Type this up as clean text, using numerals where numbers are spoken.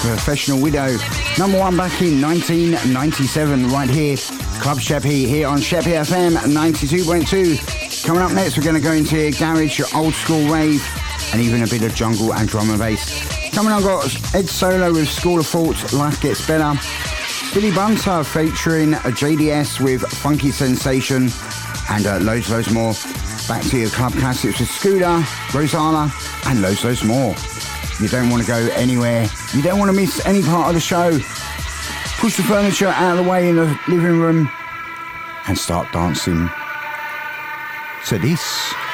Professional Widow. Number 1 back in 1997, right here. Club Sheppy here on Sheppy FM 92.2. Coming up next, we're going to go into garage, your old school rave, and even a bit of jungle and drum and bass. Coming on, got Ed Solo with School of Thought, Life Gets Better. Billy Bunter featuring a JDS with Funky Sensation, and loads more. Back to your club classics with Scooter, Rosanna, and loads more. You don't want to go anywhere. You don't want to miss any part of the show. Push the furniture out of the way in the living room and start dancing to this.